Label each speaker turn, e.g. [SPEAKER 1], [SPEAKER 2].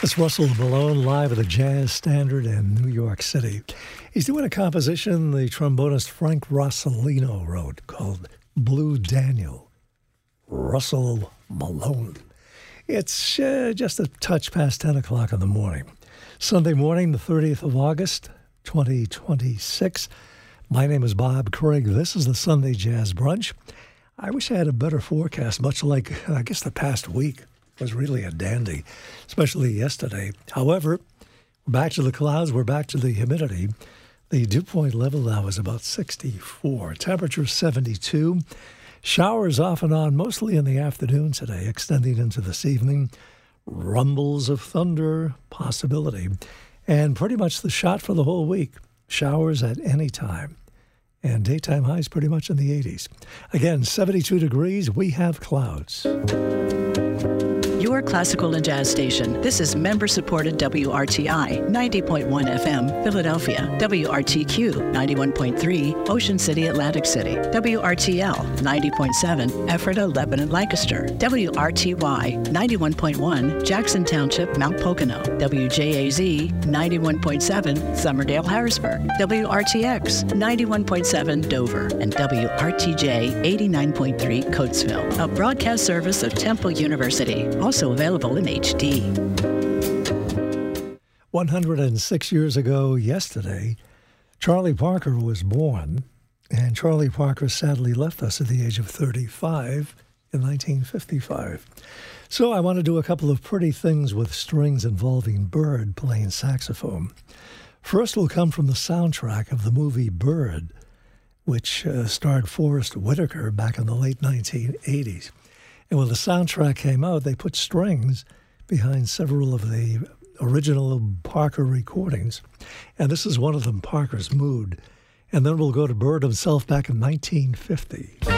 [SPEAKER 1] That's Russell Malone live at the Jazz Standard in New York City. He's doing a composition the trombonist Frank Rossellino wrote called Blue Daniel. Russell Malone. It's just a touch past 10 o'clock in the morning. Sunday morning, the 30th of August, 2026. My name is Bob Craig. This is the Sunday Jazz Brunch. I wish I had a better forecast, much like, I guess, the past week was really a dandy, especially yesterday. However, back to the clouds, we're back to the humidity. The dew point level now is about 64. Temperature 72. Showers off and on, mostly in the afternoon today, extending into this evening. Rumbles of thunder, possibility. And pretty much the shot for the whole week. Showers at any time. And daytime highs pretty much in the 80s. Again, 72 degrees, we have clouds.
[SPEAKER 2] Your classical and jazz station. This is member-supported WRTI, 90.1 FM, Philadelphia. WRTQ, 91.3, Ocean City, Atlantic City. WRTL, 90.7, Ephrata, Lebanon, Lancaster. WRTY, 91.1, Jackson Township, Mount Pocono. WJAZ, 91.7, Summerdale, Harrisburg. WRTX, 91.7, Dover. And WRTJ, 89.3, Coatesville. A broadcast service of Temple University. Also available in HD.
[SPEAKER 1] 106 years ago yesterday, Charlie Parker was born, and Charlie Parker sadly left us at the age of 35 in 1955. So I want to do a couple of pretty things with strings involving Bird playing saxophone. First will come from the soundtrack of the movie Bird, which starred Forrest Whitaker back in the late 1980s. And when the soundtrack came out, they put strings behind several of the original Parker recordings. And this is one of them, Parker's Mood. And then we'll go to Bird himself back in 1950.